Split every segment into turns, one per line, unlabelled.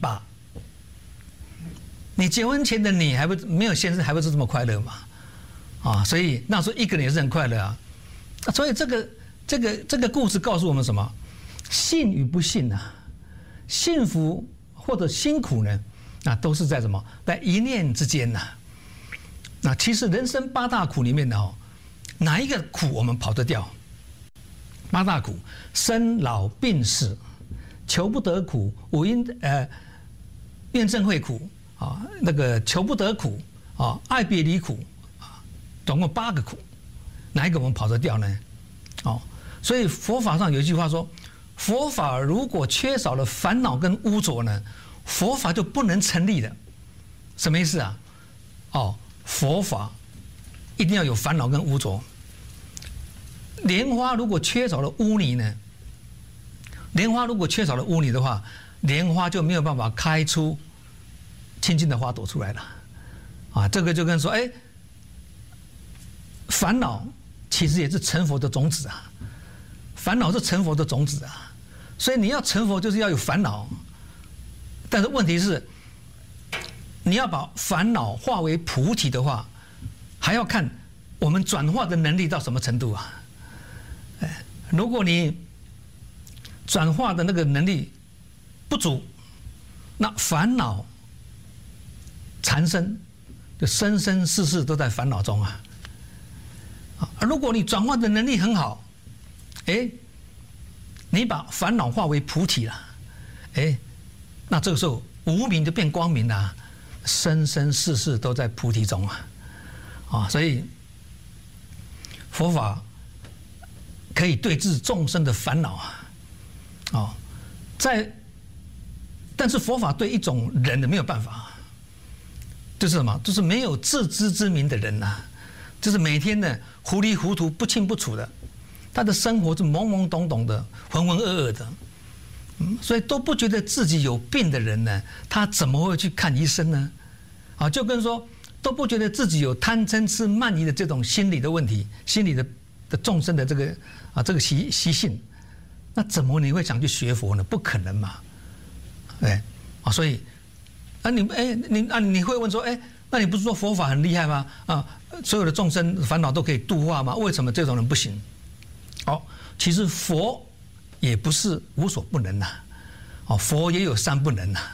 吧？你结婚前的你还不没有先生，还不是这么快乐嘛？啊，所以那时候一个人也是很快乐啊。所以这个故事告诉我们什么？信与不信啊，幸福或者辛苦呢，都是在什么？在一念之间呐。那其实人生八大苦里面的哪一个苦我们跑得掉？八大苦：生老病死、求不得苦、怨憎会苦啊，那个求不得苦啊，爱别离苦啊，总共8个苦，哪一个我们跑得掉呢？所以佛法上有一句话说，佛法如果缺少了烦恼跟污浊呢，佛法就不能成立了。什么意思啊？佛法一定要有烦恼跟污浊。莲花如果缺少了污泥呢？莲花如果缺少了污泥的话，莲花就没有办法开出清净的花朵出来了。这个就跟说，烦恼其实也是成佛的种子啊。烦恼是成佛的种子啊，所以你要成佛就是要有烦恼。但是问题是，你要把烦恼化为菩提的话，还要看我们转化的能力到什么程度啊。如果你转化的那个能力不足，那烦恼缠身，就生生世世都在烦恼中啊。如果你转化的能力很好，你把烦恼化为菩提了，那这个时候无明就变光明了，生生世世都在菩提中啊。所以佛法可以对治众生的烦恼但是佛法对一种人的没有办法，就是什么？就是没有自知之明的人呐，就是每天呢糊里糊涂、不清不楚的，他的生活是懵懵懂懂的、浑浑噩噩的，所以都不觉得自己有病的人呢，他怎么会去看医生呢？就跟说都不觉得自己有贪嗔痴慢疑的这种心理的问题，心理的众生的这个习性，那怎么你会想去学佛呢？不可能嘛，所以你会问说，那你不是说佛法很厉害吗？所有的众生烦恼都可以度化吗？为什么这种人不行？其实佛也不是无所不能呐，佛也有3不能呐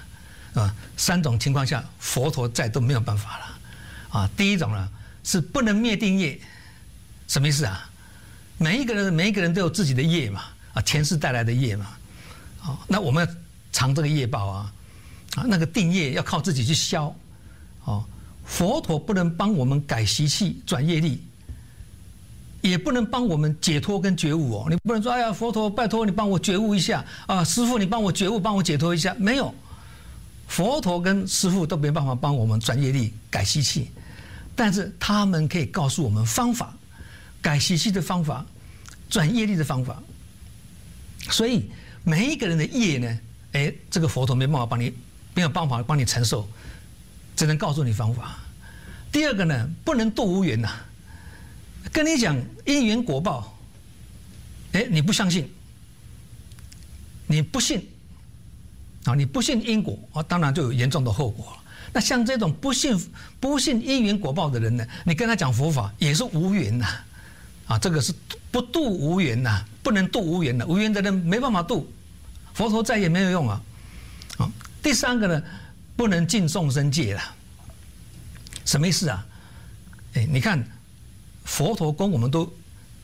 ，3种情况下佛陀在都没有办法了第一种呢是不能灭定业，什么意思啊？每一个人都有自己的业嘛，前世带来的业嘛，那我们要偿这个业报那个定业要靠自己去消，佛陀不能帮我们改习气、转业力，也不能帮我们解脱跟觉悟你不能说，哎呀，佛陀拜托你帮我觉悟一下师父你帮我觉悟，帮我解脱一下，没有，佛陀跟师父都没办法帮我们转业力、改习气，但是他们可以告诉我们方法，改习气的方法，转业力的方法。所以每一个人的业呢，这个佛陀没有办法帮你承受，只能告诉你方法。第二个呢，不能度无缘跟你讲因缘果报，你不相信，你不信你不信因果当然就有严重的后果了。那像这种不信因缘果报的人呢，你跟他讲佛法也是无缘这个是不度无缘不能度无缘无缘的人没办法度，佛陀再也没有用第3个呢，不能尽众生戒了。什么意思啊？你看佛陀跟我们都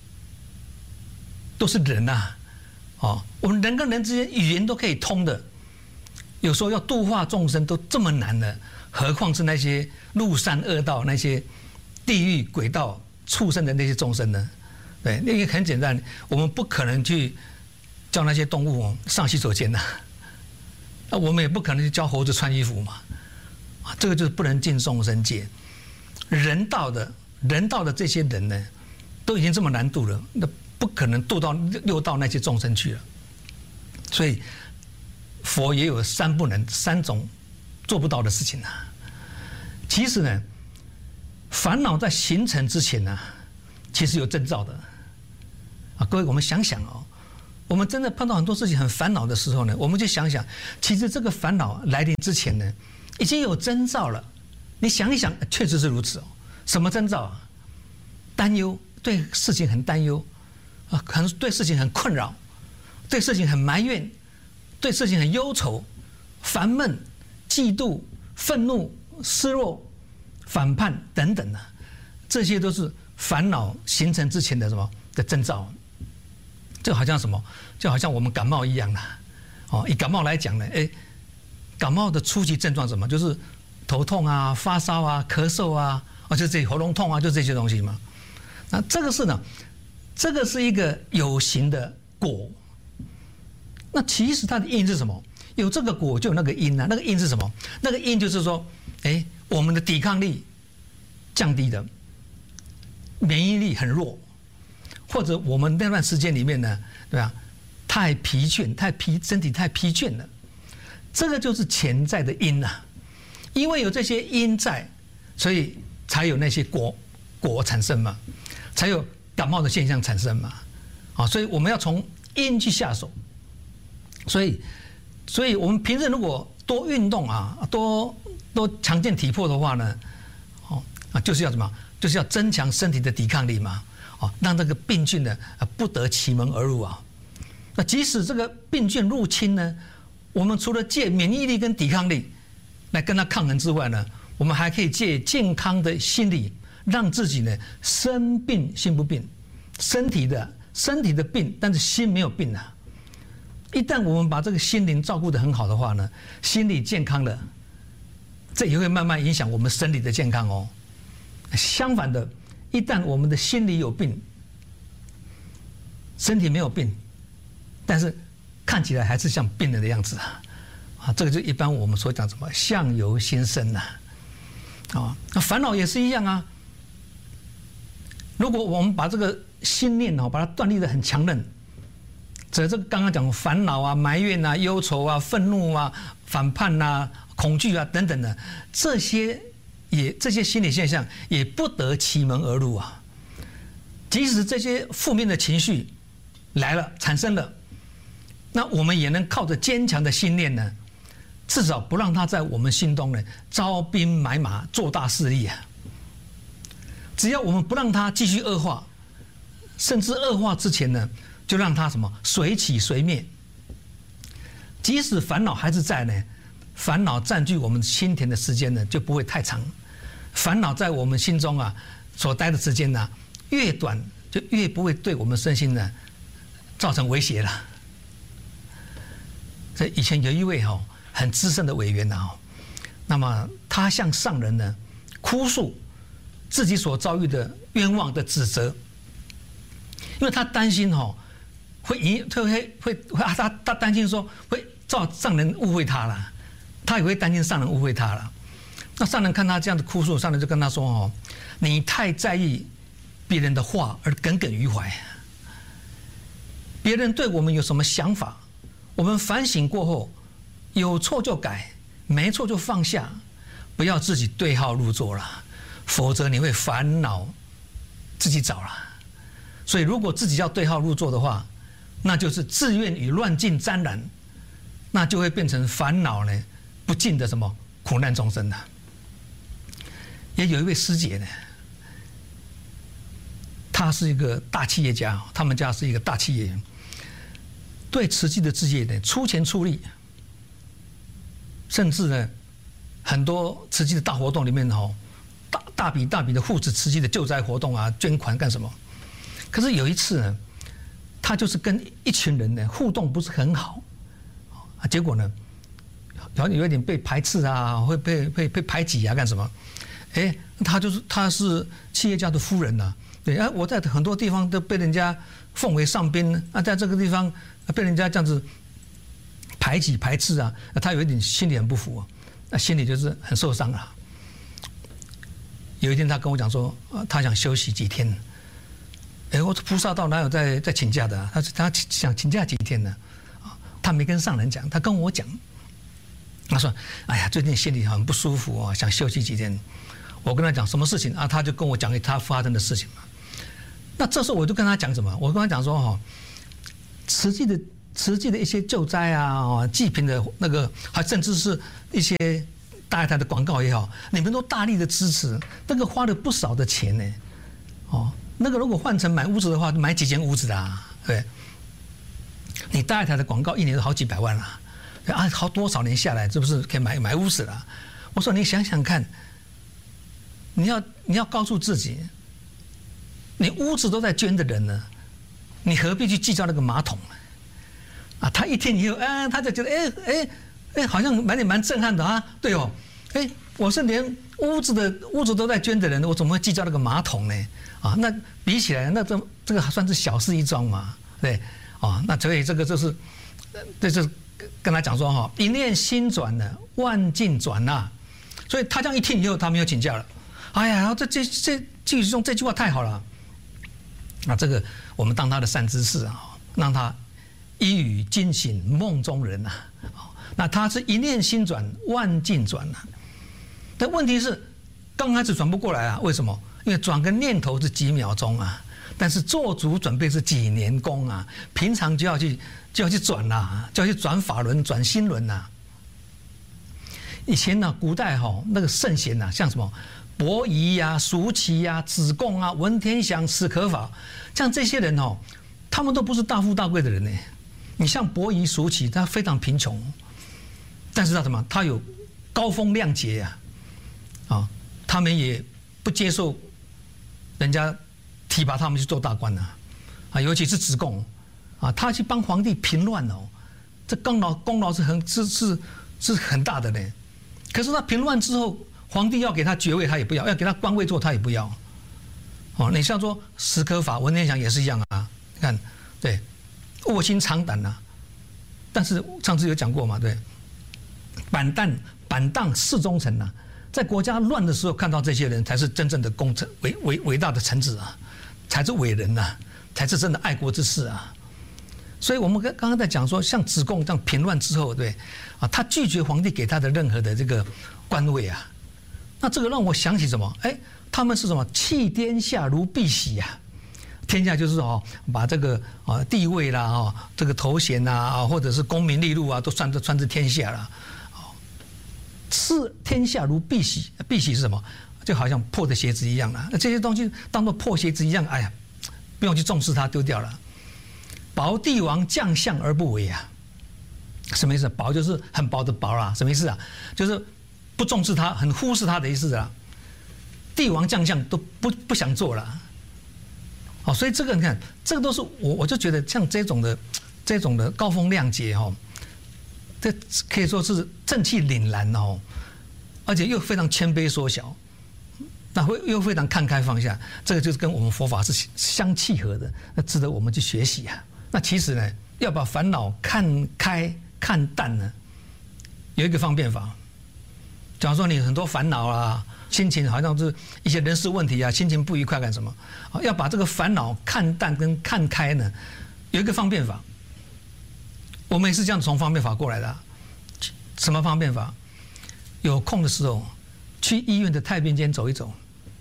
是人我们人跟人之间语言都可以通的，有时候要度化众生都这么难了，何况是那些入三恶道、那些地狱鬼道畜生的那些众生呢？因为很简单，我们不可能去叫那些动物上洗手间那我们也不可能去教猴子穿衣服嘛，这个就是不能尽众生戒。人道的这些人呢，都已经这么难度了，那不可能度到6道那些众生去了。所以佛也有3不能，3种做不到的事情其实呢，烦恼在形成之前其实有征兆的各位，我们想想我们真的碰到很多事情很烦恼的时候呢，我们就想想，其实这个烦恼来临之前呢，已经有征兆了。你想一想，确实是如此哦。什么征兆啊？担忧，对事情很担忧啊，可能对事情很困扰，对事情很埋怨，对事情很忧愁、烦闷、嫉妒、愤怒、失落、反叛等等啊，这些都是烦恼形成之前的什么的征兆。就好像什么，就好像我们感冒一样啦。哦，以感冒来讲呢，感冒的初期症状是什么？就是头痛啊、发烧啊、咳嗽啊，就这些喉咙痛啊，就这些东西嘛。那这个是呢，这个是一个有形的果。那其实它的因是什么？有这个果就有那个因啊。那个因是什么？那个因就是说，我们的抵抗力降低的，免疫力很弱。或者我们那段时间里面呢，对吧？太疲倦，身体太疲倦了，这个就是潜在的因啊。因为有这些因在，所以才有那些果产生嘛，才有感冒的现象产生嘛。所以我们要从因去下手。所以我们平时如果多运动啊，多强健体魄的话呢，就是要什么？就是要增强身体的抵抗力嘛。让这个病菌呢不得其门而入啊。那即使这个病菌入侵呢，我们除了借免疫力跟抵抗力来跟它抗衡之外呢，我们还可以借健康的心理，让自己呢生病心不病，身体的病，但是心没有病啊。一旦我们把这个心灵照顾得很好的话呢，心理健康了，这也会慢慢影响我们生理的健康哦。相反的，一旦我们的心理有病，身体没有病，但是看起来还是像病人的样子啊，这个就一般我们所讲什么相由心生呐，那烦恼也是一样啊。如果我们把这个心念把它锻炼得很强韧，这个刚刚讲烦恼啊、埋怨啊、忧愁啊、愤怒啊、反叛啊、恐惧啊等等的这些心理现象也不得其门而入啊。即使这些负面的情绪来了、产生了，那我们也能靠着坚强的信念呢，至少不让它在我们心中呢招兵买马、做大势力啊。只要我们不让它继续恶化，甚至恶化之前呢，就让它什么随起随灭。即使烦恼还是在呢，烦恼占据我们心田的时间呢，就不会太长。烦恼在我们心中啊所待的时间呢，越短就越不会对我们身心呢造成威胁了。这以前有一位很资深的委员那么他向上人呢哭诉自己所遭遇的冤枉的指责，因为他担心他担心说会造上人误会他了，他也会担心上人误会他了。那上人看他这样的哭诉，上人就跟他说你太在意别人的话而耿耿于怀，别人对我们有什么想法，我们反省过后有错就改，没错就放下，不要自己对号入座了，否则你会烦恼自己找了。所以如果自己要对号入座的话，那就是自愿与乱境沾染，那就会变成烦恼呢不尽的什么苦难众生了。也有一位师姐呢，她是一个大企业家，他们家是一个大企业，对慈济的事业呢出钱出力，甚至呢很多慈济的大活动里面大笔的护持慈济的救灾活动啊，捐款干什么。可是有一次呢，他就是跟一群人呢互动不是很好结果呢好像有一点被排斥啊，会被排挤啊干什么。他是企业家的夫人呐，对啊，我在很多地方都被人家奉为上宾啊，在这个地方被人家这样子排挤排斥啊，他有一点心里很不服那心里就是很受伤啊。有一天他跟我讲说他想休息几天。我说菩萨道哪有在请假的他想请假几天呢？他没跟上人讲，他跟我讲，他说哎呀最近心里很不舒服想休息几天。我跟他讲什么事情啊，他就跟我讲他发生的事情嘛。那这时候我就跟他讲什么？我跟他讲说慈济的一些救灾啊、济贫的那个，还甚至是一些大爱台的广告也好，你们都大力的支持，那个花了不少的钱呢。哦，那个如果换成买屋子的话，买几间屋子啊？对，你大爱台的广告一年都好几百万了，啊，好多少年下来，是不是可以买屋子了？我说你想想看，你要告诉自己，你屋子都在捐的人呢，你何必去计较那个马桶呢？啊，他一听以后，他就觉得，好像蛮震撼的啊，对哦，我是连屋子都在捐的人，我怎么会计较那个马桶呢？啊，那比起来，那这个还算是小事一桩嘛，对，啊，那所以这就是跟他讲说哈，一念心转了，万境转呐，所以他这样一听以后，他没有请假了，哎呀，这用这句话太好了，那这个我们当他的善知识啊，让他一语惊醒梦中人呐，那他是一念心转，万境转呐，但问题是刚开始转不过来啊，为什么？因为转个念头是几秒钟啊，但是做足准备是几年功啊，平常就要去转啦，就要去转法轮、转心轮呐。以前呢，古代那个圣贤呐，像什么伯夷呀、叔齐呀、子贡啊、文天祥、史可法，像这些人他们都不是大富大贵的人呢。你像伯夷、叔齐，他非常贫穷，但是他什么？他有高风亮节呀，他们也不接受人家提拔他们去做大官呐，尤其是子贡啊，他去帮皇帝平乱这功劳是很大的呢。可是他平乱之后，皇帝要给他爵位，他也不要；要给他官位做，他也不要。你像说史可法、文天祥也是一样啊。你看，对，卧薪尝胆呐。但是上次有讲过嘛，对，板荡侍忠臣呐。在国家乱的时候，看到这些人才是真正的功臣，伟大的臣子啊，才是伟人呐，才是真的爱国之士啊。所以我们刚刚在讲说，像子贡这样平乱之后，对啊，他拒绝皇帝给他的任何的这个官位啊，那这个让我想起什么？他们是什么？弃天下如敝屣啊！天下就是把这个地位啦这个头衔啊或者是功名利禄啊，都算是天下了。视天下如敝屣，敝屣是什么？就好像破的鞋子一样啦。那这些东西当作破鞋子一样，哎呀，不用去重视它，丢掉了。薄帝王将相而不为啊，什么意思？薄就是很薄的薄啦，什么意思啊？就是不重视它，很忽视它的意思啊。帝王将相都不想做了。所以这个你看，这个都是我就觉得像这种的高风亮节这可以说是正气凛然而且又非常谦卑缩小，那又非常看开放下，这个就是跟我们佛法是相契合的，那值得我们去学习啊。那其实呢，要把烦恼看开看淡呢，有一个方便法。假如说你很多烦恼啊，心情好像是一些人事问题啊，心情不愉快干什么？要把这个烦恼看淡跟看开呢，有一个方便法。我们也是这样从方便法过来的。什么方便法？有空的时候去医院的太平间走一走，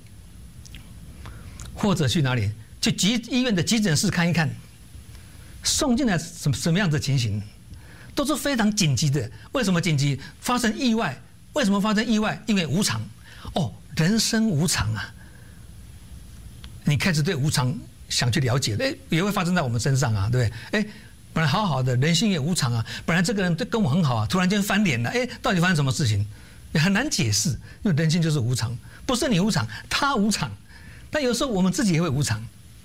或者去哪里？去医院的急诊室看一看，送进来什么样子的情形，都是非常紧急的。为什么紧急？发生意外。为什么发生意外？因为无常。人生无常啊！你开始对无常想去了解，也会发生在我们身上啊，对不对？本来好好的，人心也无常啊。本来这个人跟我很好啊，突然间翻脸了，到底发生什么事情？也很难解释，因为人心就是无常，不是你无常，他无常。但有时候我们自己也会无常。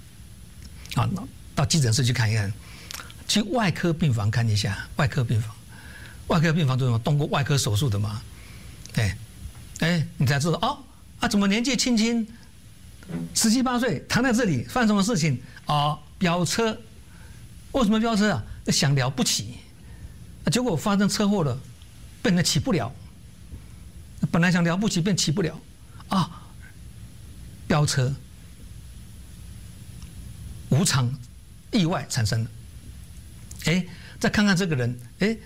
到急诊室去看一看，去外科病房看一下。外科病房都有动过外科手术的嘛？你才知道怎么年纪轻轻，17、18岁躺在这里，发生什么事情？飙车。为什么飙车啊？想了不起，结果发生车祸了，变得起不了。本来想了不起，变起不了飙车，无常意外产生了。再看看这个人，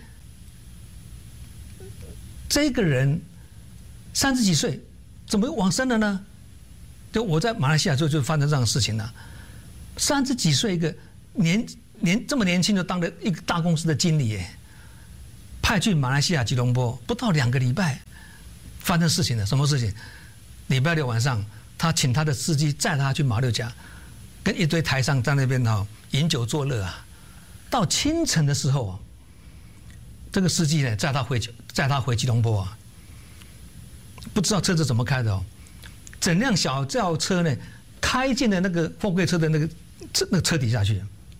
这个人30几岁，怎么往生了呢？就我在马来西亚就发生这样的事情了。30几岁一个年这么年轻就当了一个大公司的经理耶，派去马来西亚吉隆坡，不到2个礼拜，发生事情了。什么事情？礼拜六晚上，他请他的司机载他去马六甲，跟一堆台商在那边饮酒作乐啊。到清晨的时候啊，这个司机呢载他回吉隆坡啊，不知道车子怎么开的哦，整辆小轿车呢开进了那个货柜车的那个车底下去。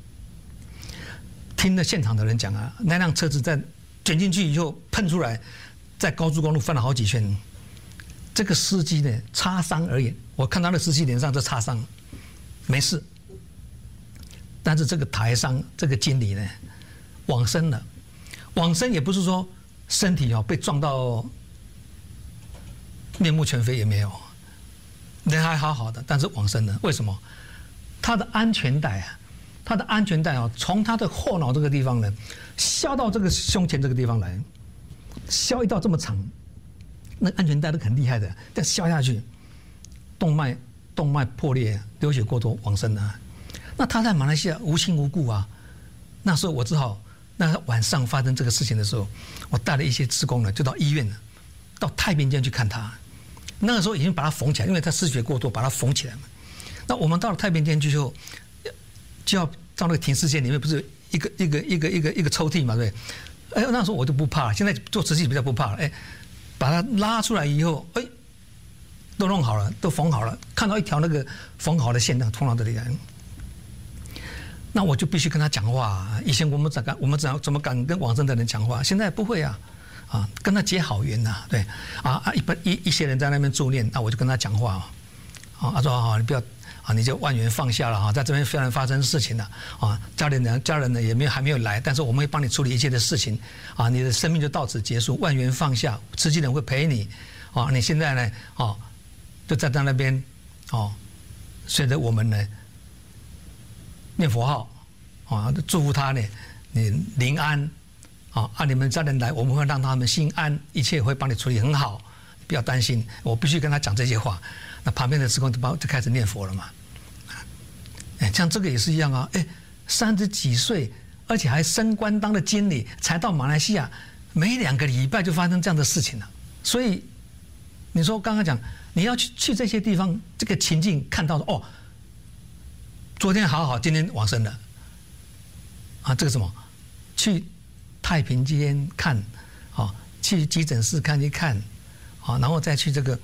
听了现场的人讲啊，那辆车子在卷进去以后喷出来，在高速公路翻了好几圈。这个司机呢擦伤而已，我看他的司机脸上这擦伤，没事。但是这个台商这个经理呢往生了，往生也不是说身体被撞到面目全非也没有，人还好好的，但是往生了。为什么？他的安全带从他的后脑这个地方呢削到这个胸前这个地方来，削一道这么长。那安全带都很厉害的，再削下去，动脉破裂，流血过多，往生了。那他在马来西亚无亲无故啊。那时候我只好，那晚上发生这个事情的时候，我带了一些志工呢，就到医院了，到太平间去看他。那个时候已经把他缝起来，因为他失血过多，把他缝起来嘛。那我们到了太平间去之后，就要到那个停尸间里面，不是一个抽屉嘛，对不对？哎，那时候我就不怕了，现在做慈济比较不怕了，哎。把它拉出来以后，哎，都弄好了，都缝好了，看到一条那个缝好的线，那通到这里来，那我就必须跟他讲话。以前我们怎么敢跟往生的人讲话？现在不会啊，跟他结好缘呐，对，一些人在那边助念，那我就跟他讲话，他说你不要。你就万缘放下了在这边虽然发生事情了家人呢也还没有来，但是我们会帮你处理一切的事情你的生命就到此结束，万缘放下，慈济人会陪你你现在呢就在他那边随着我们呢念佛号祝福他呢你临安你们家人来，我们会让他们心安，一切会帮你处理很好，不要担心。我必须跟他讲这些话。那旁边的志工就开始念佛了嘛，像这个也是一样啊，30几岁，而且还升官当了经理，才到马来西亚，没2个礼拜就发生这样的事情了。所以你说刚刚讲，你要去这些地方，这个情境看到昨天好，今天往生了，这个什么，去太平间看，去急诊室看一看，然后再去这个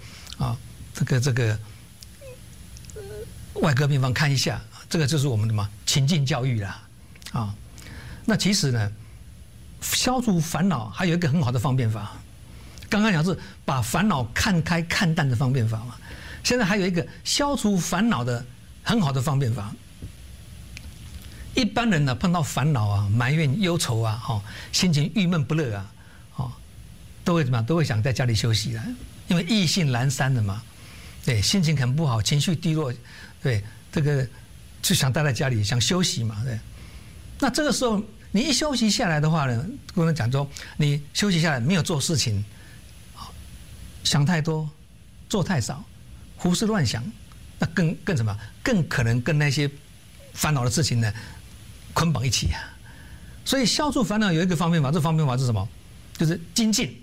外科病房看一下，这个就是我们的情境教育啦，那其实呢，消除烦恼还有一个很好的方便法。刚刚讲是把烦恼看开看淡的方便法嘛，现在还有一个消除烦恼的很好的方便法。一般人呢碰到烦恼埋怨忧愁心情郁闷不乐都会怎么样？都会想在家里休息的，因为意兴阑珊的嘛。对，心情很不好，情绪低落，对，这个就想待在家里，想休息嘛，对。那这个时候你一休息下来的话呢，跟人讲说，你休息下来没有做事情，想太多，做太少，胡思乱想，那更什么？更可能跟那些烦恼的事情呢捆绑一起啊。所以消除烦恼有一个方便法，这方便法是什么？就是精进。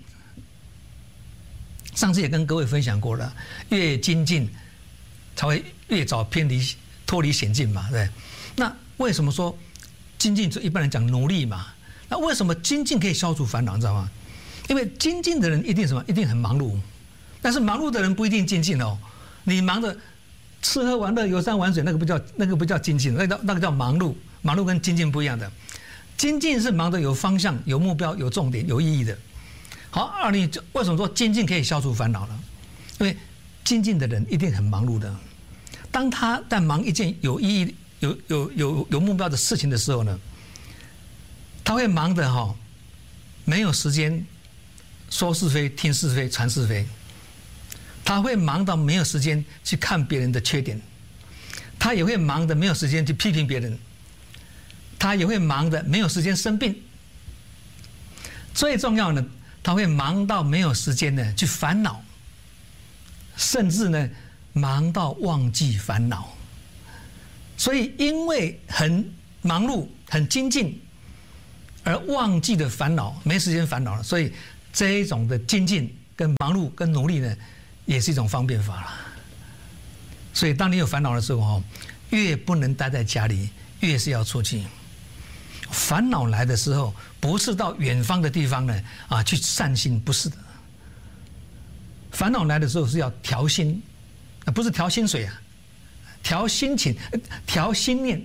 上次也跟各位分享过了，越精进才会越早脱离险境嘛，对。那为什么说精进？就一般人讲努力嘛。那为什么精进可以消除烦恼？你知道吗？因为精进的人一定什么？一定很忙碌。但是忙碌的人不一定精进哦。你忙着吃喝玩乐、游山玩水，那个不叫精进，那个叫忙碌。忙碌跟精进不一样的。精进是忙着有方向、有目标、有重点、有意义的。好，你为什么说精进可以消除烦恼呢？因为精进的人一定很忙碌的。当他在忙一件有意义、有目标的事情的时候呢，他会忙得没有时间说是非、听是非、传是非。他会忙到没有时间去看别人的缺点，他也会忙得没有时间去批评别人，他也会忙得没有时间生病。最重要的，他会忙到没有时间呢去烦恼，甚至呢忙到忘记烦恼。所以因为很忙碌， 很精进，而忘记了烦恼，没时间烦恼了。所以这一种的精进、跟忙碌、跟努力呢，也是一种方便法了。所以当你有烦恼的时候，越不能待在家里，越是要出去。烦恼来的时候，不是到远方的地方呢去散心，不是的。烦恼来的时候是要调心，不是调薪水啊，调心情，调心念，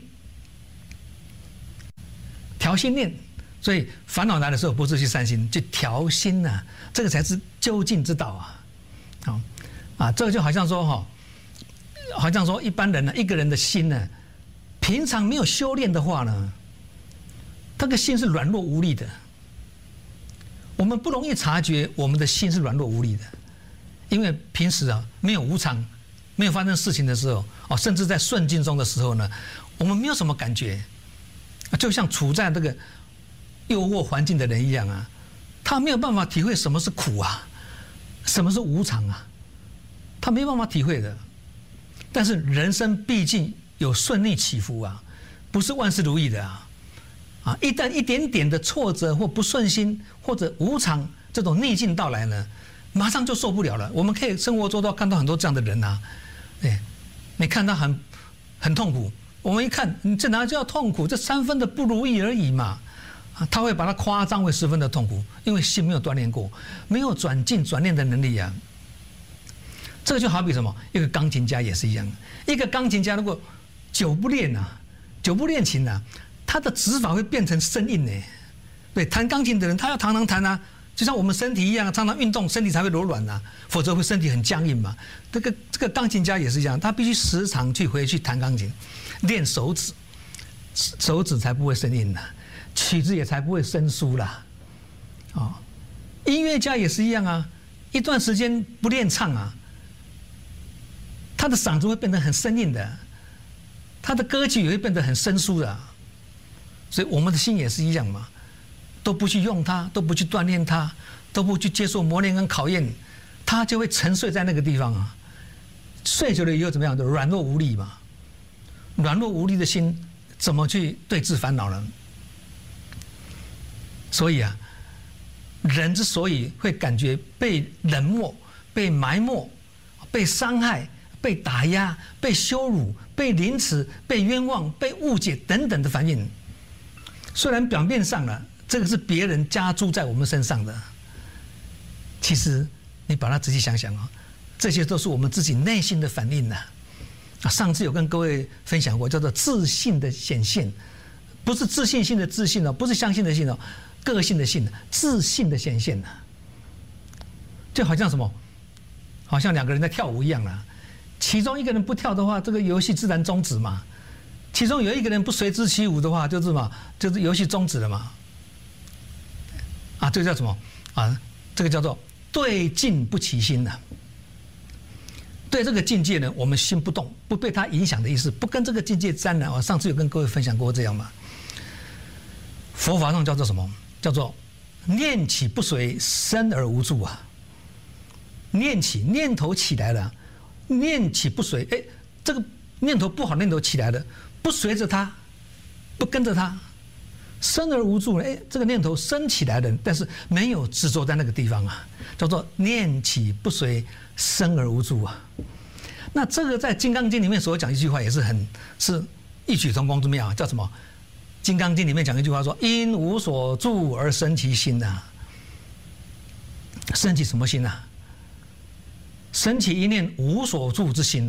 调心念。所以烦恼来的时候，不是去散心，去调心呐，这个才是究竟之道啊！这个就好像说好像说一般人呢，一个人的心呢，平常没有修炼的话呢，他的心是软弱无力的。我们不容易察觉我们的心是软弱无力的，因为平时没有无常，没有发生事情的时候甚至在顺境中的时候呢，我们没有什么感觉，就像处在这个诱惑环境的人一样他没有办法体会什么是苦什么是无常他没办法体会的。但是人生毕竟有顺利起伏不是万事如意的一旦一点点的挫折或不顺心或者无常这种逆境到来呢，马上就受不了了。我们可以生活周遭看到很多这样的人你看他很痛苦，我们一看你这哪叫痛苦，这3分的不如意而已嘛。他会把它夸张为10分的痛苦，因为心没有锻炼过，没有转进转念的能力这个就好比什么？一个钢琴家也是一样，一个钢琴家如果久不练琴他的指法会变成生硬对，弹钢琴的人他要常常弹就像我们身体一样，常常运动身体才会柔软否则会身体很僵硬嘛。这个钢琴家也是一样，他必须时常回去弹钢琴，练手指才不会生硬曲子也才不会生疏啦。音乐家也是一样一段时间不练唱他的嗓子会变得很生硬的，他的歌曲也会变得很生疏的。所以我们的心也是一样嘛，都不去用它，都不去锻炼它，都不去接受磨练跟考验，它就会沉睡在那个地方睡久了以后怎么样？就软弱无力嘛。软弱无力的心怎么去对治烦恼呢？所以人之所以会感觉被冷漠、被埋没、被伤害、被打压、被羞辱、被凌迟、被冤枉、被误解等等的反应，虽然表面上这个是别人加诸在我们身上的，其实你把它仔细想想这些都是我们自己内心的反应上次有跟各位分享过，叫做自信的显现，不是自信心的自信不是相信的信个性的性，自信的显现就好像什么？好像2个人在跳舞一样其中一个人不跳的话，这个游戏自然终止嘛。其中有一个人不随之起舞的话，就是游戏终止了嘛。这个叫什么这个叫做对境不起心对这个境界呢，我们心不动，不被它影响的意思，不跟这个境界沾染。我上次有跟各位分享过这样嘛。佛法上叫做什么？叫做念起不随，生而无助念头起来了，念起不随，这个念头不好，念头起来了，不随着它，不跟着它，生而无助。这个念头生起来了，但是没有执着在那个地方叫做念起不随，生而无助那这个在《金刚经》里面所讲一句话也是异曲同工之妙叫什么？《金刚经》里面讲一句话说：“因无所住而生其心生起什么心生起一念无所住之心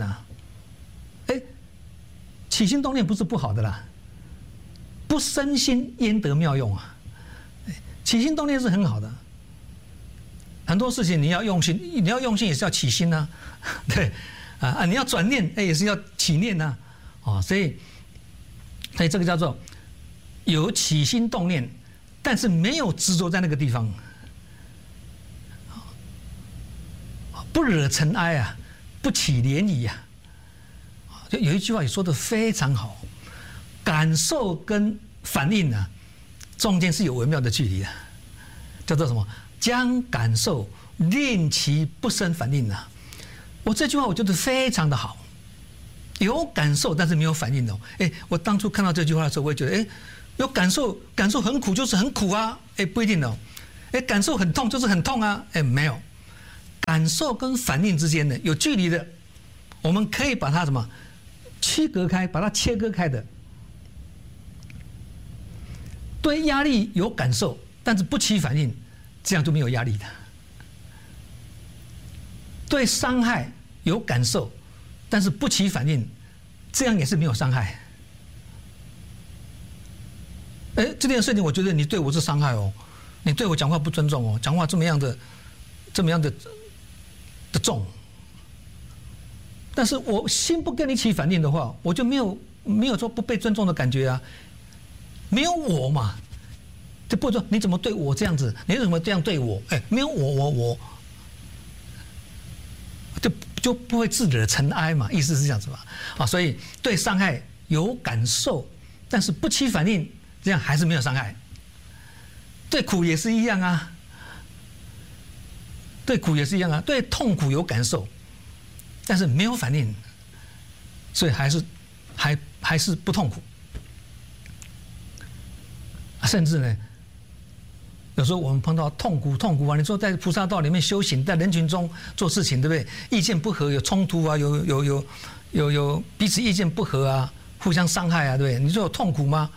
起心动念不是不好的啦，不生心焉得妙用起心动念是很好的，很多事情你要用心，也是要起心对你要转念也是要起念所以这个叫做有起心动念，但是没有执着在那个地方，不惹尘埃不起涟漪就有一句话也说得非常好，感受跟反应中间是有微妙的距离的，叫做什么？将感受令其不生反应我这句话我觉得非常的好，有感受但是没有反应我当初看到这句话的时候，我也觉得有感受很苦就是很苦啊，不一定哦。感受很痛就是很痛啊，没有。感受跟反应之间呢有距离的，我们可以把它什么区隔开，把它切割开的。对压力有感受，但是不起反应，这样就没有压力的。对伤害有感受，但是不起反应，这样也是没有伤害。这件事情我觉得你对我是伤害哦，你对我讲话不尊重哦，讲话这么样的重。但是我心不跟你起反应的话，我就没有说不被尊重的感觉啊，没有我嘛，就不会说你怎么对我这样子，你怎么这样对我？没有我就不会自惹尘埃嘛，意思是这样子吧？啊，所以对伤害有感受，但是不起反应，这样还是没有伤害。对苦也是一样啊，对苦也是一样啊，对痛苦有感受，但是没有反应，所以还是不痛苦。甚至呢，有时候我们碰到痛苦啊，你说在菩萨道里面修行，在人群中做事情，对不对？意见不合，有冲突啊，有彼此意见不合啊，互相伤害啊，对不对？你说有痛苦吗？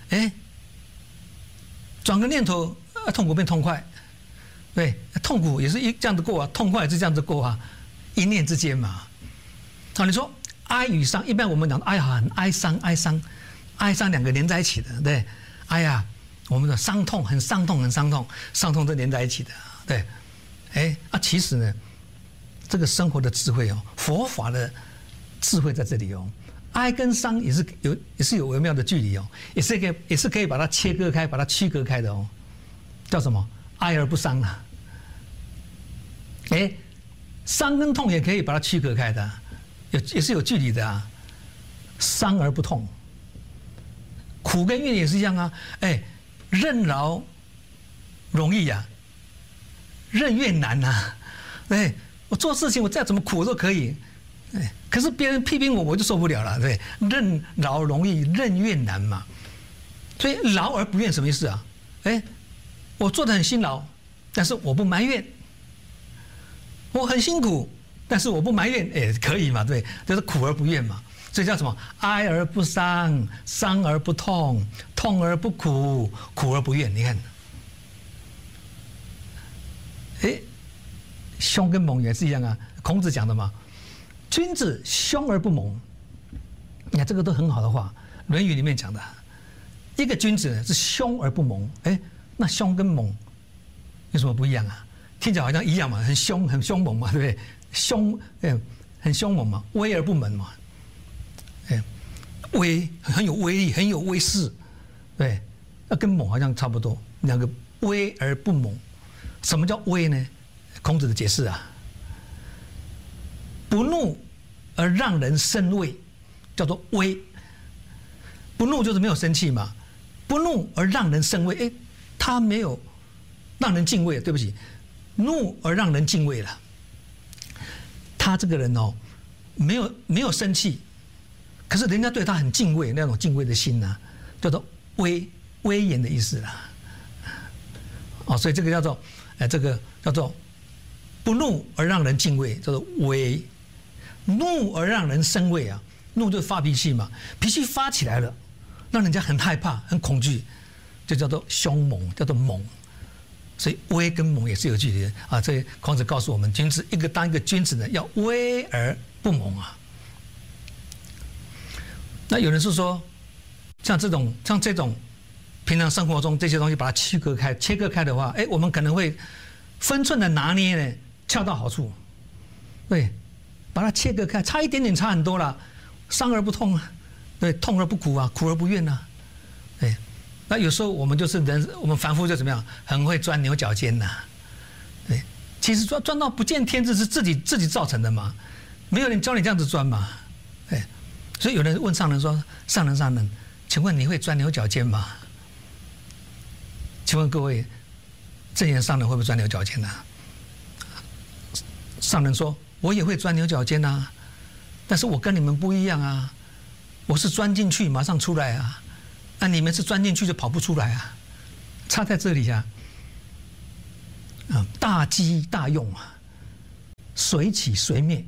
转个念头，痛苦变痛快，对，痛苦也是这样子过啊，痛快也是这样子过啊，一念之间嘛。你说哀与伤，一般我们讲哀很哀伤两个连在一起的，对，哎呀。我们的伤痛很伤痛是连在一起的，对，其实呢，这个生活的智慧哦，佛法的智慧在这里哦，哀跟伤也是有微妙的距离哦，也是可以把它切割开，把它区隔开的哦，叫什么？哀而不伤啊，伤跟痛也可以把它区隔开的，也是有距离的啊，伤而不痛，苦跟怨也是一样啊，任劳容易啊，任怨难啊。我做事情我再怎么苦我都可以，可是别人批评我就受不了了，对，任劳容易，任怨难嘛。所以劳而不怨什么意思啊？我做得很辛劳，但是我不埋怨；我很辛苦，但是我不埋怨，可以嘛？对，就是苦而不怨嘛。这叫什么？哀而不伤，伤而不痛，痛而不苦，苦而不怨。你看，凶跟猛也是一样啊。孔子讲的嘛，君子凶而不猛。你看这个都很好的话，《论语》里面讲的，一个君子是凶而不猛。那凶跟猛有什么不一样啊？听起来好像一样嘛，很凶猛嘛，对不对？凶，很凶猛嘛，威而不猛嘛。威很有威力，很有威势，对，那跟猛好像差不多，两个威而不猛。什么叫威呢？孔子的解释啊，不怒而让人生畏，叫做威。不怒就是没有生气嘛，不怒而让人生畏，他没有让人敬畏，对不起，怒而让人敬畏了。他这个人哦，没有生气。可是人家对他很敬畏，那种敬畏的心呢，叫做威严的意思啦。所以这个叫做，这个叫做不怒而让人敬畏，叫做威；怒而让人生畏啊，怒就是发脾气嘛，脾气发起来了，让人家很害怕、很恐惧，就叫做凶猛，叫做猛。所以威跟猛也是有距离的啊。这孔子告诉我们，君子当一个君子呢，要威而不猛啊。那有人是说，像这种平常生活中这些东西把它切割开的话，我们可能会分寸的拿捏呢，恰到好处，对，把它切割开，差一点点差很多了，伤而不痛啊，对，痛而不苦啊，苦而不怨啊，对。那有时候我们就是人，我们凡夫就怎么样，很会钻牛角尖呐，对，其实钻到不见天日是自己造成的嘛，没有人教你这样子钻嘛，对。所以有人问上人说：“上人，请问你会钻牛角尖吗？”请问各位，正言上人会不会钻牛角尖呢？上人说：“我也会钻牛角尖啊，但是我跟你们不一样啊，我是钻进去马上出来啊， 啊，你们是钻进去就跑不出来啊，差在这里啊。大机大用啊，随起随灭，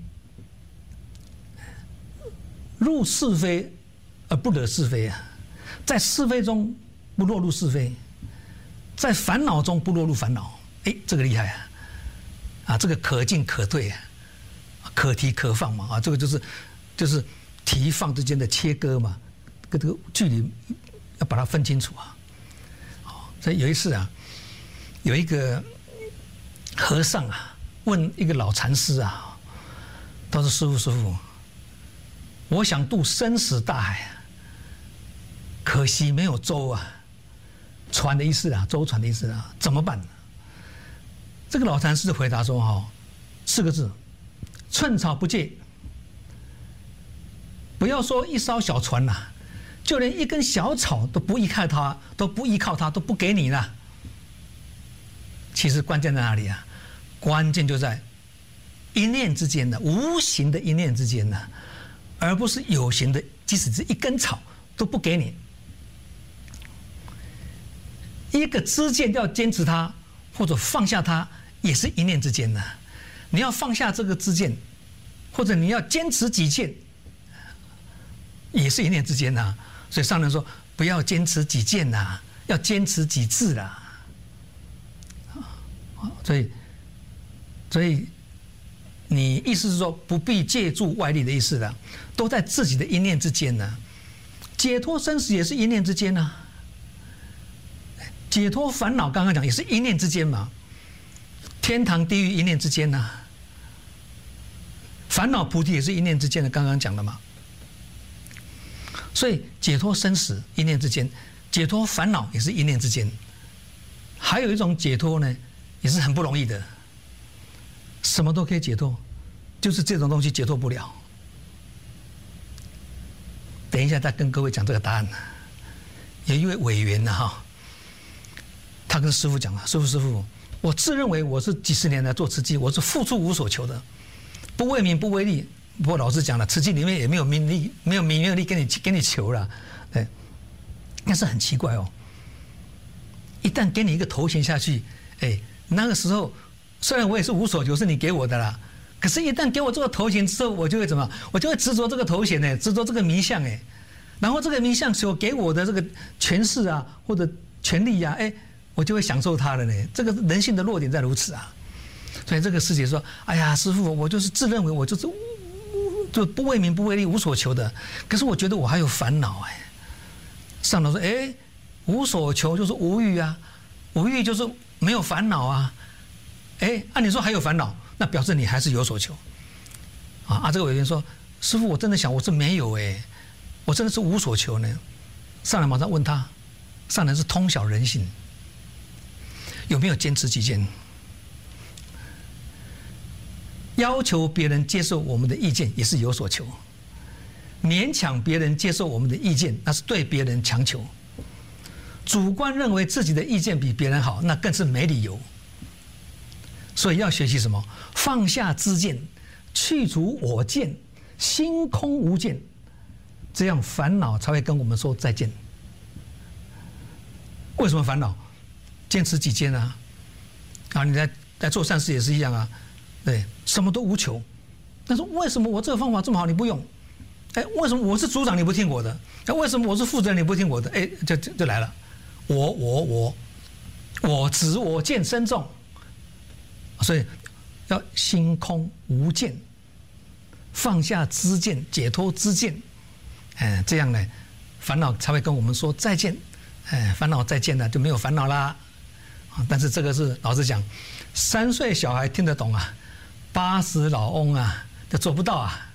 入是非而不惹是非啊，在是非中不落入是非，在烦恼中不落入烦恼。哎，这个厉害啊！啊，这个可进可退啊，可提可放嘛啊，这个就是提放之间的切割嘛，跟这个距离要把它分清楚啊。所以有一次啊，有一个和尚啊问一个老禅师啊，他说：“师父，我想渡生死大海啊，可惜没有舟啊，船的意思啊，舟船的意思啊，怎么办呢？”这个老禅师回答说：“4个字，寸草不借。不要说一艘小船啦，就连一根小草都不依靠它，都不给你了。其实关键在哪里啊？关键就在一念之间的无形的一念之间呢，而不是有形的，即使是一根草都不给你。一个知见要坚持它，或者放下它。”也是一念之间呢，你要放下这个知见，或者你要坚持己见，也是一念之间呐。所以上人说，不要坚持己见呐，要坚持己智啦。所以你意思是说，不必借助外力的意思了，都在自己的一念之间呢。解脱生死也是一念之间呐，解脱烦恼刚刚讲也是一念之间嘛。天堂地狱一念之间呐，烦恼菩提也是一念之间的，刚刚讲了嘛。所以解脱生死一念之间，解脱烦恼也是一念之间。还有一种解脱呢，也是很不容易的，什么都可以解脱，就是这种东西解脱不了。等一下再跟各位讲这个答案。有一位委员呢他跟师父讲了：“师父。我自认为我是几十年来做慈济，我是付出无所求的，不为名不为利。不过老实讲了，慈济里面也没有名利，没有名利给你求了，对。但是很奇怪哦，一旦给你一个头衔下去，哎，那个时候虽然我也是无所求，是你给我的啦，可是，一旦给我这个头衔之后，我就会怎么？我就会执着这个头衔呢，执着这个名相哎，然后这个名相所给我的这个权势啊，或者权力啊，哎。我就会享受它了呢。这个人性的弱点在如此啊，所以这个师姐说：“哎呀，师父，我就是自认为我就是就不为名不为利，无所求的。可是我觉得我还有烦恼哎。”上头说：“哎，无所求就是无欲啊，无欲就是没有烦恼啊。哎，按你说还有烦恼，那表示你还是有所求啊。”这个委员说：“师父，我真的想我是没有哎，我真的是无所求呢。”上来马上问他，上来是通晓人性。有没有坚持己见？要求别人接受我们的意见也是有所求，勉强别人接受我们的意见，那是对别人强求。主观认为自己的意见比别人好，那更是没理由。所以要学习什么？放下知见，去除我见，心空无见，这样烦恼才会跟我们说再见。为什么烦恼？坚持己见啊！你在做善事也是一样啊，对，什么都无求。但是为什么我这个方法这么好你不用？哎，为什么我是组长你不听我的？哎，为什么我是负责人你不听我的？哎，就来了，我执我见深重，所以要心空无见，放下知见，解脱知见，这样呢，烦恼才会跟我们说再见。烦恼再见了就没有烦恼啦。但是这个是老实讲，3岁小孩听得懂啊，80老翁啊就做不到啊。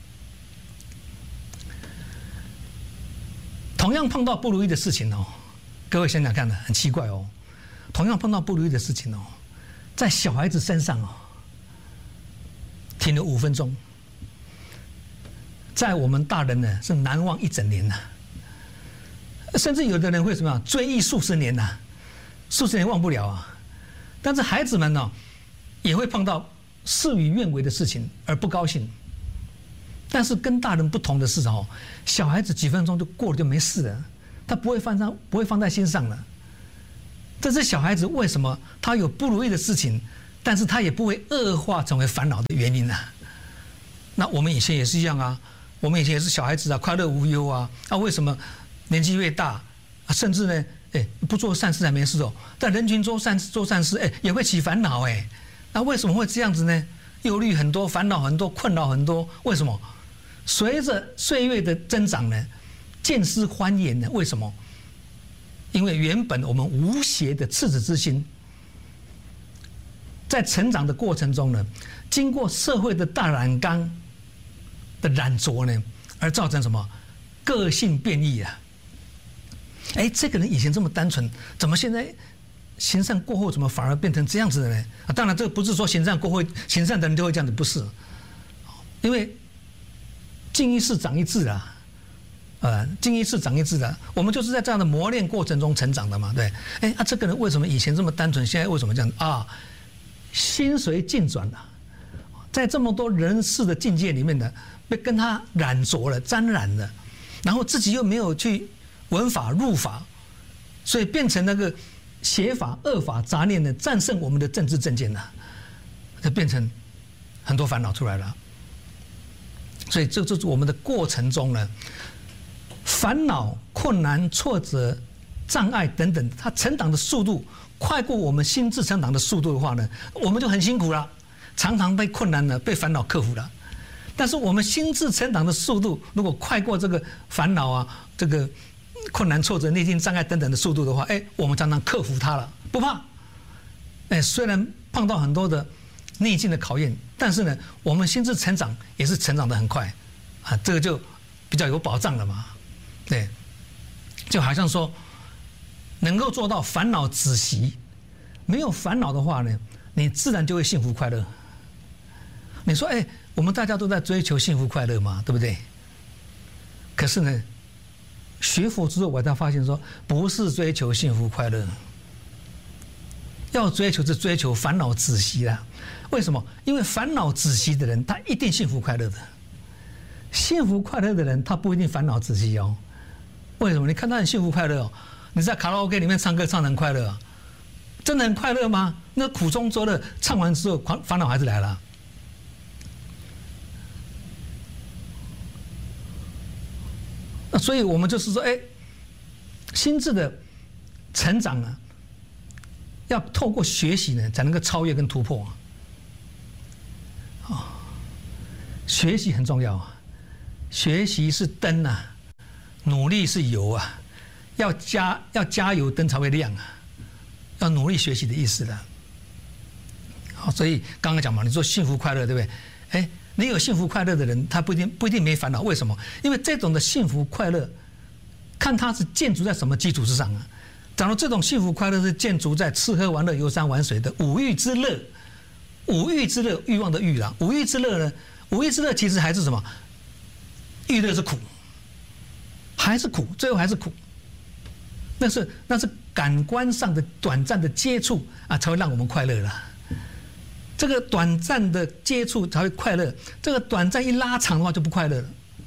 同样碰到不如意的事情哦，各位想想看呢，很奇怪哦。同样碰到不如意的事情哦，在小孩子身上哦，停留5分钟，在我们大人呢是难忘1整年呐，甚至有的人会什么样追忆数十年呐。数十年忘不了啊，但是孩子们呢，也会碰到事与愿违的事情而不高兴。但是跟大人不同的是小孩子几分钟就过了就没事了， 他不会放在心上的。这是小孩子为什么他有不如意的事情，但是他也不会恶化成为烦恼的原因啊。那我们以前也是一样啊，我们以前也是小孩子啊，快乐无忧啊。为什么年纪越大，甚至呢，不做善事还没事哦，在人群中做善事，也会起烦恼哎。那为什么会这样子呢？忧虑很多，烦恼很多，困扰很多，为什么？随着岁月的增长呢，见思欢颜呢？为什么？因为原本我们无邪的赤子之心，在成长的过程中呢，经过社会的大染缸的染着呢，而造成什么个性变异啊？这个人以前这么单纯，怎么现在行善过后，怎么反而变成这样子的呢？当然，这个不是说行善过后，行善的人就会这样子，不是，因为经一事长一智啊。经一事长一智的，我们就是在这样的磨练过程中成长的嘛，对。这个人为什么以前这么单纯，现在为什么这样啊？心随境转了，在这么多人事的境界里面的，被跟他染着了、沾染了，然后自己又没有去闻法入法，所以变成那个邪法、恶法、杂念呢，战胜我们的政治正见了，就变成很多烦恼出来了。所以这就是我们的过程中呢。烦恼、困难、挫折、障碍等等，它成长的速度快过我们心智成长的速度的话呢，我们就很辛苦了，常常被困难呢、被烦恼克服了。但是我们心智成长的速度如果快过这个烦恼啊、这个困难、挫折、逆境障碍等等的速度的话，我们常常克服它了，不怕。虽然碰到很多的逆境的考验，但是呢，我们心智成长也是成长得很快啊，这个就比较有保障了嘛。对，就好像说，能够做到烦恼止息，没有烦恼的话呢，你自然就会幸福快乐。你说，我们大家都在追求幸福快乐嘛，对不对？可是呢，学佛之后，我才发现说，不是追求幸福快乐，要追求是追求烦恼止息啦。为什么？因为烦恼止息的人，他一定幸福快乐的；幸福快乐的人，他不一定烦恼止息哦。为什么？你看他很幸福快乐哦，你在卡拉 OK 里面唱歌唱得很快乐啊，真的很快乐吗？那苦中作乐，唱完之后烦恼还是来了。那所以我们就是说，心智的成长啊，要透过学习呢，才能够超越跟突破啊。学习很重要啊，学习是灯啊。努力是油啊，要加油，灯才会亮啊。要努力学习的意思的。好，所以刚刚讲嘛，你说幸福快乐，对不对？你有幸福快乐的人，他不一定没烦恼。为什么？因为这种的幸福快乐，看他是建筑在什么基础之上啊。假如这种幸福快乐是建筑在吃喝玩乐、游山玩水的五欲之乐，五欲之乐，欲望的欲啦。五欲之乐呢？五欲之乐其实还是什么？欲乐是苦。还是苦，最后还是苦。那是感官上的短暂的接触啊，才会让我们快乐啦。这个短暂的接触才会快乐，这个短暂一拉长的话就不快乐了。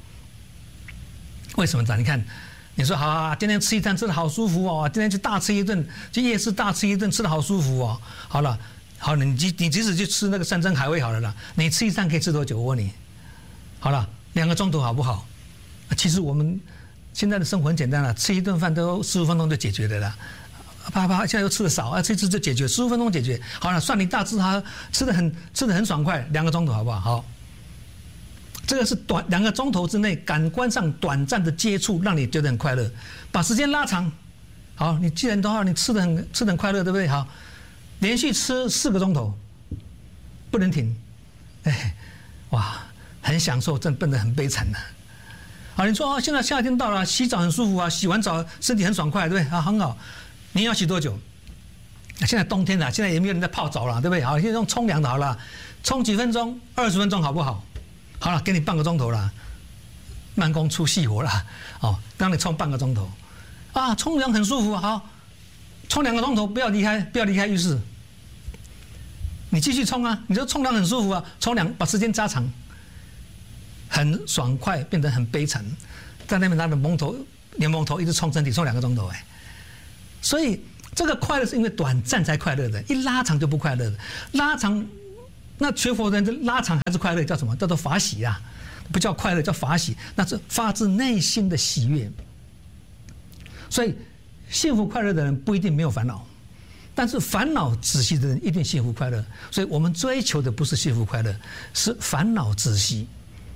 为什么？你看，你说好啊，今天吃一餐吃得好舒服哦，今天去大吃一顿，去夜市大吃一顿，吃得好舒服哦。好了，好，你即使去吃那个山珍海味好了啦，你吃一餐可以吃多久？我问你，好了，2个钟头好不好？其实我们现在的生活很简单了，吃一顿饭都15分钟就解决的了。啪，现在又吃的少，吃一次就解决，15分钟解决。好了，算你大吃，他吃的很爽快，2个钟头好不好？好，这个是2个钟头之内感官上短暂的接触，让你觉得很快乐。把时间拉长，好，你既然的话，你吃的很快乐，对不对？好，连续吃4个钟头，不能停，哇，很享受，真变得很悲惨了。好，你说现在夏天到了，洗澡很舒服啊，洗完澡身体很爽快，对不对？很好。你要洗多久？现在冬天了，现在也没有人在泡澡了，对不对？好，现在用冲凉的好了，冲几分钟，20分钟好不好？好了，给你半个钟头了，慢工出细活了，让你冲半个钟头，啊，冲凉很舒服，好，冲2个钟头，不要离开浴室，你继续冲啊，你说冲凉很舒服啊，冲凉把时间加长。很爽快，变得很悲惨，在那边拿着蒙头莲蓬头一直冲身体，冲2个钟头哎。所以这个快乐是因为短暂才快乐的，一拉长就不快乐的。拉长，那学佛人的拉长还是快乐，叫什么？叫做法喜啊，不叫快乐，叫法喜，那是发自内心的喜悦。所以幸福快乐的人不一定没有烦恼。但是烦恼止息的人一定幸福快乐，所以我们追求的不是幸福快乐，是烦恼止息。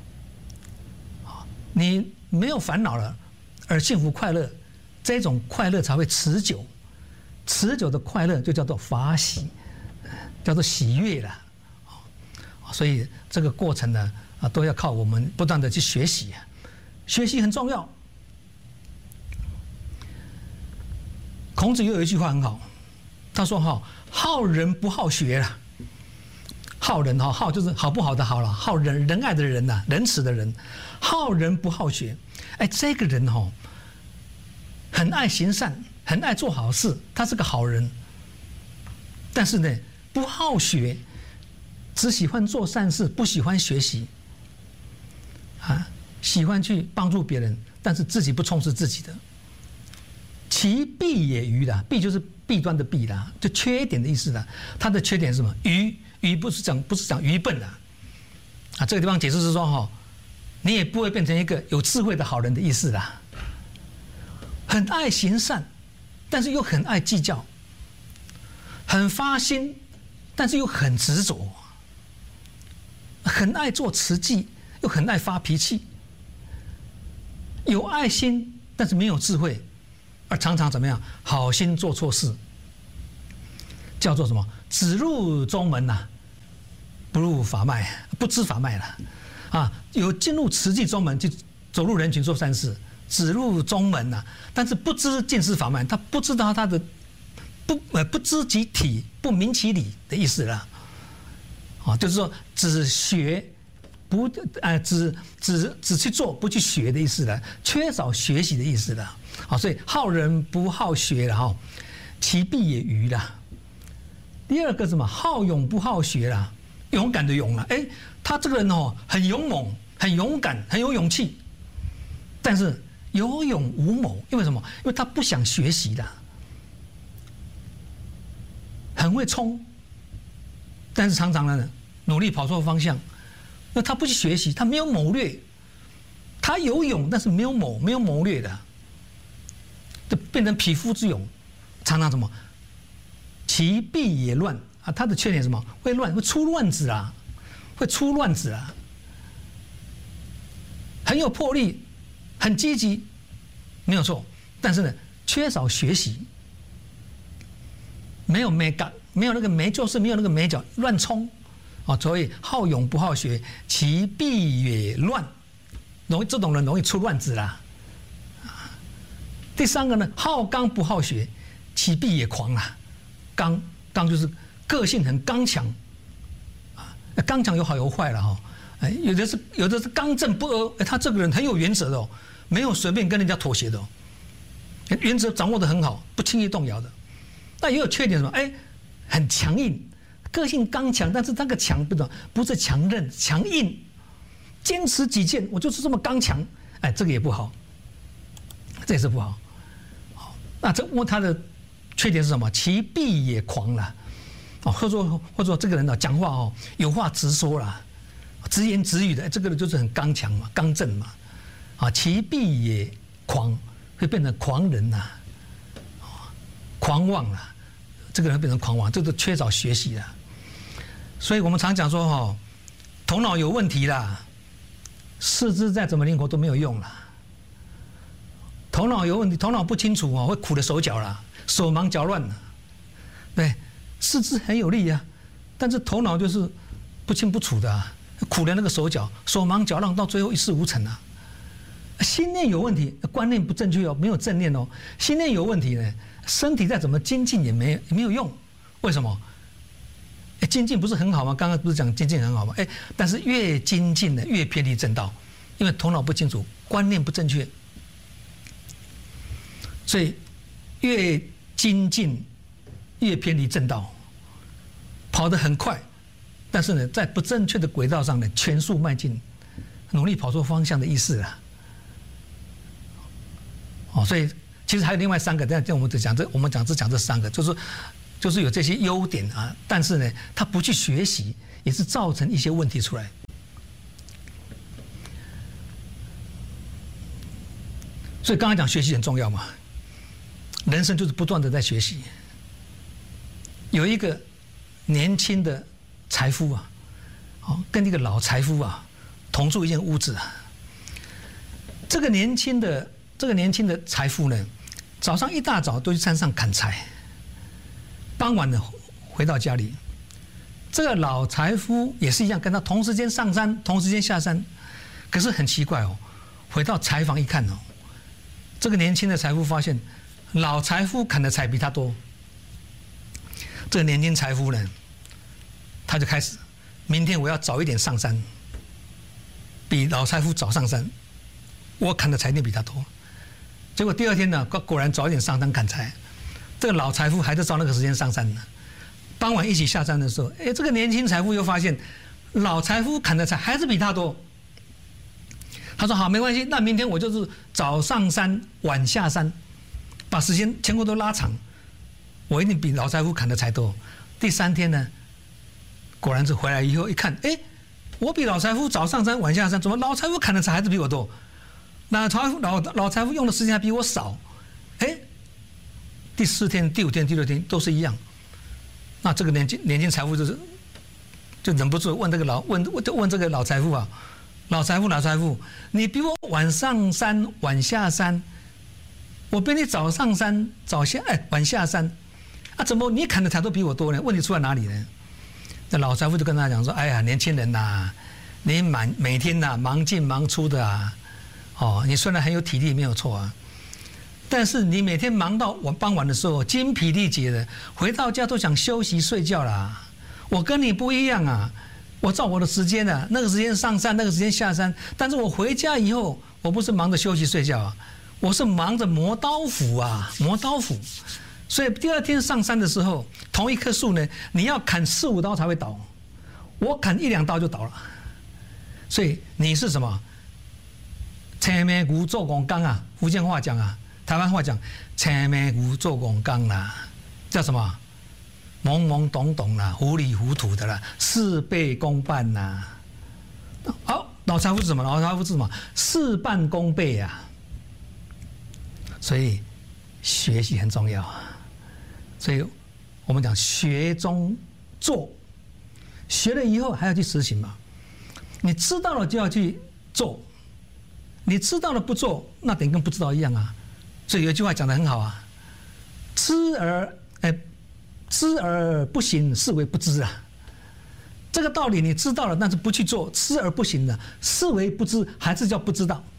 你没有烦恼了，而幸福快乐，这种快乐才会持久。持久的快乐就叫做法喜，叫做喜悦了。所以这个过程呢，都要靠我们不断的去学习，学习很重要。孔子又有一句话很好。他说：“好人不好学了。好人好就是好不好的好了，好仁爱的人呐，仁慈的人。好人不好学，哎，这个人很爱行善，很爱做好事，他是个好人。但是呢，不好学，只喜欢做善事，不喜欢学习，喜欢去帮助别人，但是自己不充实自己的。其弊也愚啦，弊就是弊端的弊啦，就缺点的意思啦。他的缺点是什么？愚不是讲愚笨啦，这个地方解释是说你也不会变成一个有智慧的好人的意思啦。很爱行善，但是又很爱计较，很发心，但是又很执着，很爱做慈济，又很爱发脾气，有爱心，但是没有智慧。而常常怎么样？好心做错事，叫做什么？只入宗门呐，不入法脉，不知法脉了。有进入慈济宗门，就走入人群做善事，只入宗门呐，但是不知进士法脉，他不知道他的不知其体，不明其理的意思了。就是说只学。不，只去做，不去学的意思了，缺少学习的意思了。所以好人不好学了其弊也愚了。第二个什么？好勇不好学了，勇敢的勇了。他这个人很勇猛，很勇敢，很有勇气，但是有勇无谋，因为什么？因为他不想学习的，很会冲，但是常常呢努力跑错方向。那他不去学习，他没有谋略，他有勇，但是没有谋略的，就变成匹夫之勇，常常什么，其弊也乱他的缺点是什么？会出乱子啊，会出乱子啊，很有魄力，很积极，没有错，但是呢，缺少学习，没有美感，没有那个美，就是没有那个美角，乱冲。所以好勇不好学，其弊也乱，这种人容易出乱子啦。第三个呢，好刚不好学，其弊也狂啦。刚就是个性很刚强，刚强有好有坏了有的是刚正不阿，他这个人很有原则的没有随便跟人家妥协的原则掌握得很好，不轻易动摇的。但也有缺点什么？很强硬。个性刚强，但是那个强不是强韧、强硬，坚持己见，我就是这么刚强，这个也不好，这也是不好。那他的缺点是什么？其弊也狂了，或者说这个人讲话有话直说啦，直言直语的，这个人就是很刚强嘛，刚正嘛，其弊也狂，会变成狂人呐，狂妄了，这个人变成狂妄，这个缺少学习了。所以我们常讲说头脑有问题啦，四肢再怎么灵活都没有用了。头脑有问题，头脑不清楚会苦了手脚啦，手忙脚乱了。对，四肢很有力但是头脑就是不清不楚的苦了那个手脚，手忙脚乱，到最后一事无成啊。心念有问题，观念不正确没有正念心念有问题呢，身体再怎么精进也没有用。为什么？精进不是很好吗？刚刚不是讲精进很好吗？但是越精进的越偏离正道，因为头脑不清楚，观念不正确，所以越精进越偏离正道，跑得很快，但是呢，在不正确的轨道上呢，全速迈进，努力跑错方向的意思了。 所以其实还有另外3个，但我们只讲这3个，就是有这些优点啊，但是呢，他不去学习，也是造成一些问题出来。所以刚才讲学习很重要嘛，人生就是不断的在学习。有一个年轻的财夫啊，跟一个老财夫啊同住一间屋子啊。这个年轻的财夫呢，早上一大早都去山上砍柴，傍晚呢回到家里。这个老财夫也是一样，跟他同时间上山，同时间下山。可是很奇怪哦，回到柴房一看哦，这个年轻的财夫发现，老财夫砍的柴比他多。这个年轻财夫呢，他就开始，明天我要早一点上山，比老财夫早上山。我砍的柴一定比他多，结果第2天呢，果然早一点上山砍柴。这个老财夫还是照那个时间上山呢。傍晚一起下山的时候，这个年轻财夫又发现，老财夫砍的柴还是比他多。他说：“好，没关系，那明天我就是早上山，晚下山，把时间全部都拉长，我一定比老财夫砍的柴多。”第3天呢，果然是回来以后一看，我比老财夫早上山，晚下山，怎么老财夫砍的柴还是比我多？老财夫用的时间还比我少，第4天、第5天、第6天都是一样。那这个年轻财夫就忍不住问这个老财夫啊，老财夫，你比我晚上山晚下山，我比你早上山晚下山，怎么你砍的柴都比我多呢？问题出在哪里呢？那老财夫就跟他讲说：“哎呀，年轻人呐，你每天呐忙进忙出的啊。你虽然很有体力没有错啊，但是你每天忙到傍晚的时候精疲力竭的，回到家都想休息睡觉啦。我跟你不一样啊，我照我的时间啊，那个时间上山，那个时间下山，但是我回家以后，我不是忙着休息睡觉啊，我是忙着磨刀斧啊，磨刀斧。所以第2天上山的时候，同一棵树呢，你要砍4、5刀才会倒，我砍1、2刀就倒了。所以你是什么？青梅骨做工刚啊，福建话讲啊，台湾话讲青梅骨做工刚啦，叫什么？懵懵懂懂啦，糊里糊涂的啦，事倍功半啦。好，老财夫是什么？老财夫是什么？事半功倍啊。所以学习很重要啊。所以我们讲学中做，学了以后还要去实行嘛。你知道了就要去做。你知道了不做，那等于跟不知道一样啊。所以有一句话讲得很好啊，知而不行，是为不知啊。这个道理你知道了，但是不去做，知而不行的，是为不知，还是叫不知道。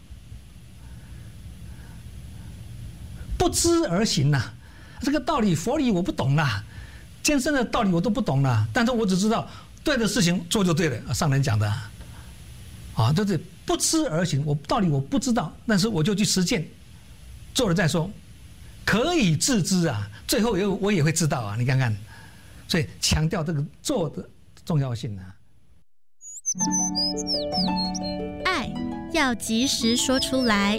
不知而行呐，这个道理佛理我不懂啦，艰深的道理我都不懂啦，但是我只知道对的事情做就对了，上人讲的啊，就是不知而行。道理我不知道，但是我就去实践，做了再说，可以自知啊。最后我也会知道啊，你看看，所以强调这个做的重要性啊。
爱要及时说出来。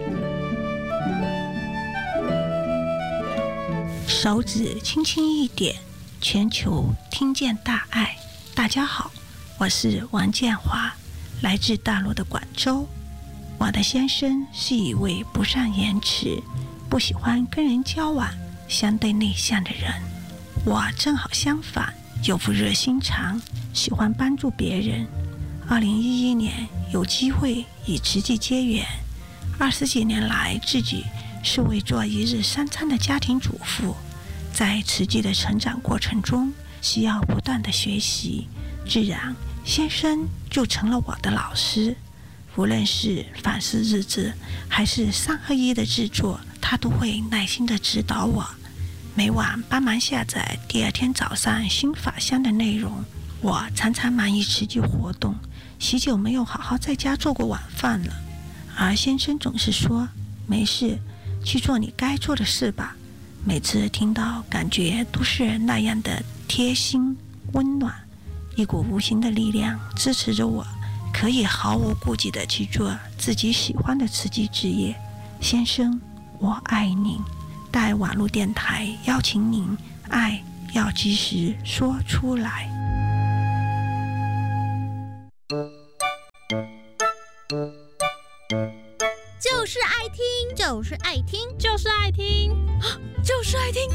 手指轻轻一点，全球听见大爱。大家好，我是王建华，来自大陆的广州。我的先生是一位不善言辞、不喜欢跟人交往、相对内向的人。我正好相反，有副热心肠，喜欢帮助别人。2011年有机会与慈济结缘，20几年来自己是位做1日3餐的家庭主妇。在慈济的成长过程中，需要不断的学习，自然先生就成了我的老师。无论是反思日志还是3合1的制作，他都会耐心的指导我。每晚帮忙下载第2天早上新法香的内容。我常常忙于慈济活动，许久没有好好在家做过晚饭了。而先生总是说，没事，去做你该做的事吧。每次听到，感觉都是那样的贴心温暖，一股无形的力量支持着我，可以毫无顾忌地去做自己喜欢的慈济事业。先生， 我爱您。大爱网络电台邀请您，爱要及时说出来。
就是爱听，就是爱听，就是爱听，就是爱听。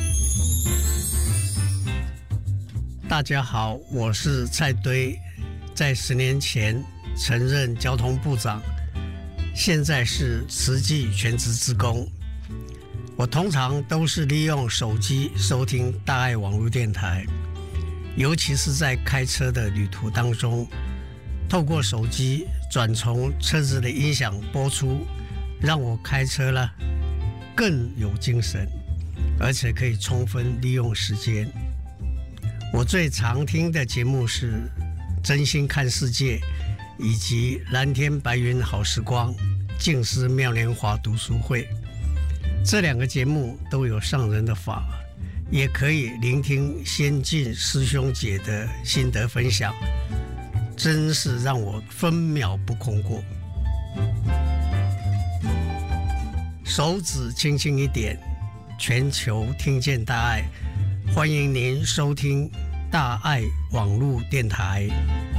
大家好，我是蔡堆，在10年前曾任交通部长，现在是慈济全职志工。我通常都是利用手机收听大爱网络电台，尤其是在开车的旅途当中，透过手机转从车子的音响播出，让我开车了更有精神，而且可以充分利用时间。我最常听的节目是《真心看世界》以及《蓝天白云好时光》静思妙莲华读书会。这2个节目都有上人的法，也可以聆听先进师兄姐的心得分享，真是让我分秒不空过。手指轻轻一点，全球听见大爱，欢迎您收听大爱网络电台。